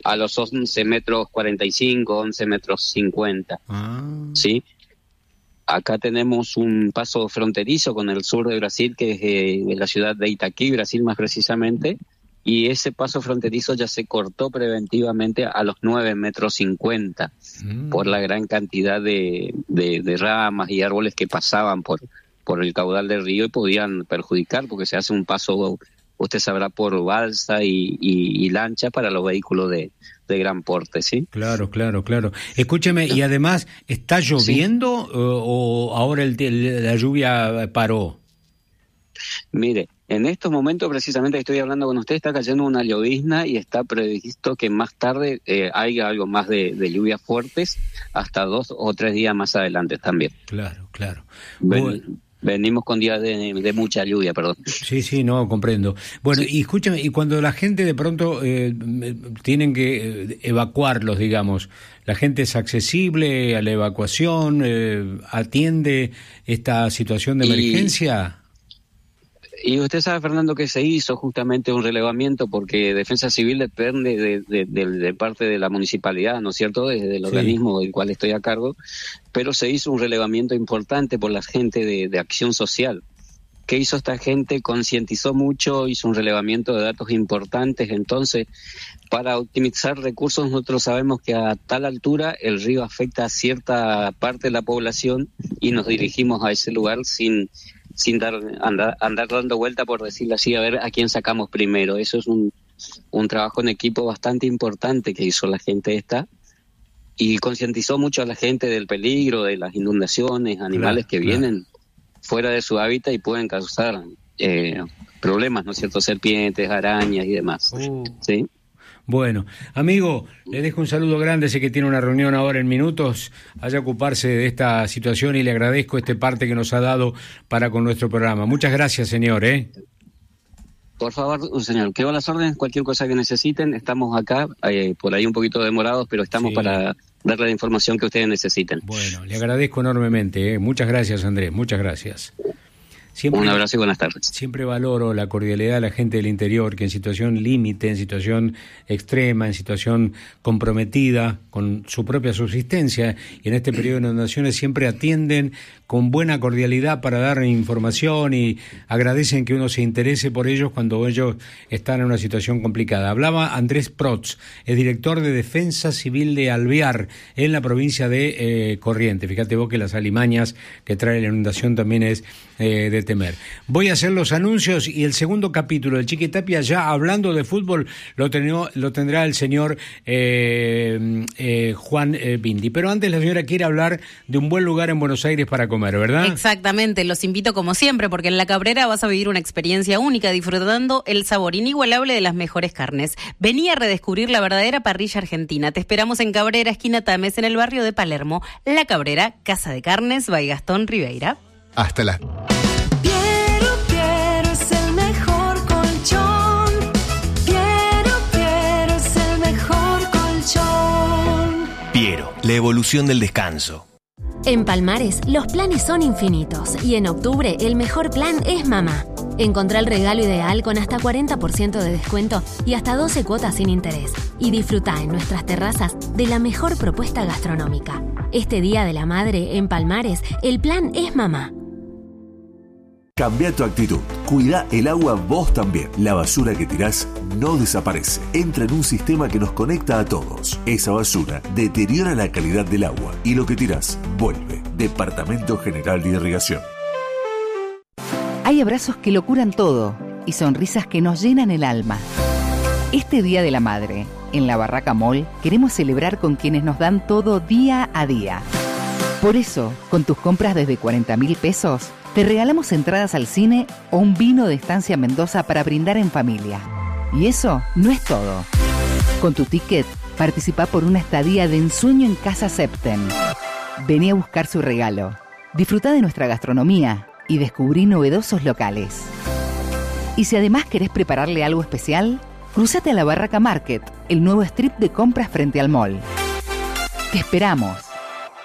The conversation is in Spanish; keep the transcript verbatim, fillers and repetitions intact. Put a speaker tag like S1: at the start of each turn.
S1: a los once metros cuarenta y cinco, once metros cincuenta. Ah. ¿Sí? Acá tenemos un paso fronterizo con el sur de Brasil, que es eh, de la ciudad de Itaquí, Brasil más precisamente, y ese paso fronterizo ya se cortó preventivamente a los nueve metros cincuenta mm. por la gran cantidad de, de, de ramas y árboles que pasaban por, por el caudal del río y podían perjudicar, porque se hace un paso, usted sabrá, por balsa y, y, y lancha para los vehículos de, de gran porte, ¿sí?
S2: Claro, claro, claro. Escúcheme, y además, ¿está lloviendo sí. o, o ahora el, el, la lluvia paró?
S1: Mire, en estos momentos precisamente estoy hablando con usted, está cayendo una llovizna y está previsto que más tarde eh, haya algo más de, de lluvias fuertes, hasta dos o tres días más adelante también.
S2: Claro, claro.
S1: Ven,
S2: bueno.
S1: Venimos con días de, de mucha lluvia, perdón.
S2: Sí, sí, no, comprendo. Bueno, sí. Y escúchame, y cuando la gente de pronto eh, tienen que eh, evacuarlos, digamos, ¿la gente es accesible a la evacuación? Eh, ¿Atiende esta situación de emergencia?
S1: Y... Y usted sabe, Fernando, que se hizo justamente un relevamiento porque Defensa Civil depende de, de, de, de parte de la municipalidad, ¿no es cierto?, desde el sí. organismo del cual estoy a cargo, pero se hizo un relevamiento importante por la gente de, de Acción Social. ¿Qué hizo esta gente? Concientizó mucho, hizo un relevamiento de datos importantes. Entonces, para optimizar recursos, nosotros sabemos que a tal altura el río afecta a cierta parte de la población y nos dirigimos a ese lugar sin... sin dar andar, andar dando vuelta, por decirlo así, a ver a quién sacamos primero. Eso es un, un trabajo en equipo bastante importante que hizo la gente esta, y concientizó mucho a la gente del peligro, de las inundaciones, animales claro, que claro. vienen fuera de su hábitat y pueden causar eh, problemas, ¿no es cierto?, serpientes, arañas y demás. Uh. ¿Sí?
S2: Bueno, amigo, le dejo un saludo grande, sé que tiene una reunión ahora en minutos, vaya a ocuparse de esta situación y le agradezco este parte que nos ha dado para con nuestro programa. Muchas gracias, señor. ¿eh?
S1: Por favor, señor, quedo a las órdenes, cualquier cosa que necesiten, estamos acá, eh, por ahí un poquito demorados, pero estamos sí. para darle la información que ustedes necesiten.
S2: Bueno, le agradezco enormemente, ¿eh? Muchas gracias, Andrés, muchas gracias. Siempre,
S1: un abrazo y buenas tardes.
S2: Siempre valoro la cordialidad de la gente del interior, que en situación límite, en situación extrema, en situación comprometida con su propia subsistencia, y en este periodo de inundaciones siempre atienden con buena cordialidad para dar información y agradecen que uno se interese por ellos cuando ellos están en una situación complicada. Hablaba Andrés Protz, el director de Defensa Civil de Alvear, en la provincia de eh, Corrientes. Fíjate vos que las alimañas que trae la inundación también es eh, de temer. Voy a hacer los anuncios y el segundo capítulo del Chiquitapia, ya hablando de fútbol, lo, tenió, lo tendrá el señor eh, eh, Juan eh, Bindi. Pero antes la señora quiere hablar de un buen lugar en Buenos Aires para comer, ¿verdad?
S3: Exactamente, los invito como siempre, porque en La Cabrera vas a vivir una experiencia única disfrutando el sabor inigualable de las mejores carnes. Vení a redescubrir la verdadera parrilla argentina. Te esperamos en Cabrera, esquina Tames, en el barrio de Palermo. La Cabrera, Casa de Carnes, by Gastón Ribeira.
S4: Hasta la...
S5: Piero, Piero es el mejor colchón. Piero, Piero es el mejor colchón.
S4: Piero, la evolución del descanso.
S6: En Palmares, los planes son infinitos y en octubre el mejor plan es mamá. Encontrá el regalo ideal con hasta cuarenta por ciento de descuento y hasta doce cuotas sin interés. Y disfrutá en nuestras terrazas de la mejor propuesta gastronómica. Este Día de la Madre en Palmares, el plan es mamá.
S7: Cambia tu actitud. Cuida el agua vos también. La basura que tirás no desaparece. Entra en un sistema que nos conecta a todos. Esa basura deteriora la calidad del agua y lo que tirás vuelve. Departamento General de Irrigación.
S8: Hay abrazos que lo curan todo y sonrisas que nos llenan el alma. Este Día de la Madre, en la Barraca Mall, queremos celebrar con quienes nos dan todo día a día. Por eso, con tus compras desde cuarenta mil pesos, te regalamos entradas al cine o un vino de Estancia Mendoza para brindar en familia. Y eso no es todo. Con tu ticket, participa por una estadía de ensueño en Casa Septen. Vení a buscar su regalo. Disfruta de nuestra gastronomía y descubrí novedosos locales. Y si además querés prepararle algo especial, cruzate a la Barraca Market, el nuevo strip de compras frente al mall. Te esperamos.